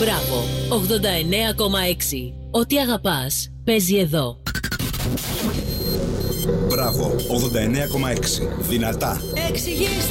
Μπράβο, 89,6. Ό,τι αγαπάς, παίζει εδώ. Μπράβο, 89,6. Δυνατά. Εξηγήστε